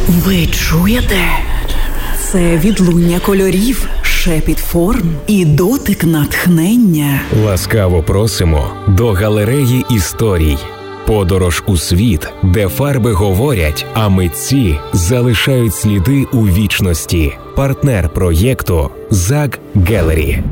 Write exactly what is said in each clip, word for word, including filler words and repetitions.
Ви чуєте? Це відлуння кольорів, шепіт форм і дотик натхнення. Ласкаво просимо до галереї історій. Подорож у світ, де фарби говорять, а митці залишають сліди у вічності. Партнер проєкту «Зак Гелері».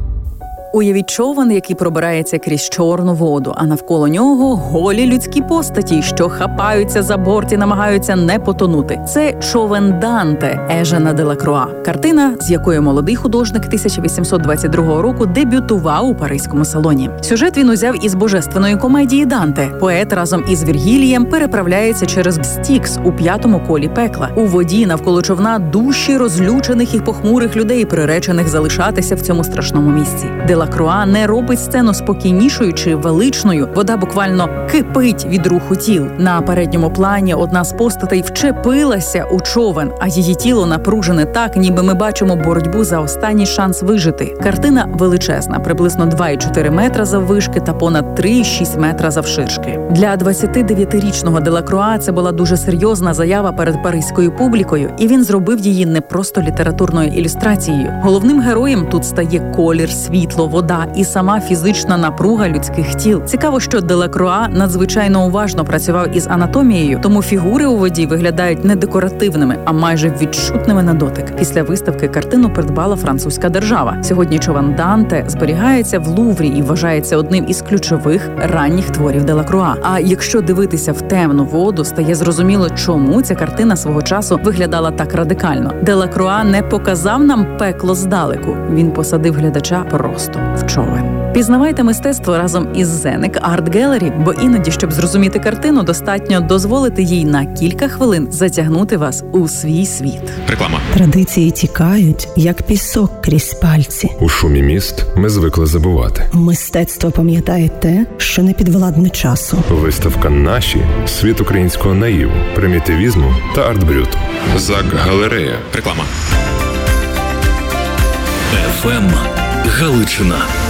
Уявіть човен, який пробирається крізь чорну воду, а навколо нього голі людські постаті, що хапаються за борт і намагаються не потонути. Це човен Данте Ежена Делакруа. Картина, з якою молодий художник тисяча вісімсот двадцять другого року дебютував у Паризькому салоні. Сюжет він узяв із божественної комедії Данте. Поет разом із Віргілієм переправляється через Стікс у п'ятому колі пекла. У воді навколо човна душі розлючених і похмурих людей, приречених залишатися в цьому страшному місці. Делакруа не робить сцену спокійнішою чи величною. Вода буквально кипить від руху тіл. На передньому плані одна з постатей вчепилася у човен, а її тіло напружене так, ніби ми бачимо боротьбу за останній шанс вижити. Картина величезна, приблизно два цілих чотири метра заввишки та понад три цілих шість метра завширшки. Для двадцятидев'ятирічного Делакруа це була дуже серйозна заява перед паризькою публікою, і він зробив її не просто літературною ілюстрацією. Головним героєм тут стає колір, світло, вода і сама фізична напруга людських тіл. Цікаво, що Делакруа надзвичайно уважно працював із анатомією, тому фігури у воді виглядають не декоративними, а майже відчутними на дотик. Після виставки картину придбала французька держава. Сьогодні човен Данте зберігається в Луврі і вважається одним із ключових ранніх творів Делакруа. А якщо дивитися в темну воду, стає зрозуміло, чому ця картина свого часу виглядала так радикально. Делакруа не показав нам пекло здалеку. Він посадив глядача просто в човен. Пізнавайте мистецтво разом із Зенек Арт Гелері, бо іноді, щоб зрозуміти картину, достатньо дозволити їй на кілька хвилин затягнути вас у свій світ. Реклама. Традиції тікають, як пісок крізь пальці. У шумі міст ми звикли забувати. Мистецтво пам'ятає те, що не підвладне часу. Виставка «Наші» – світ українського наїву, примітивізму та арт-брюту. Зак Галерея. Реклама. еф ем Галичина.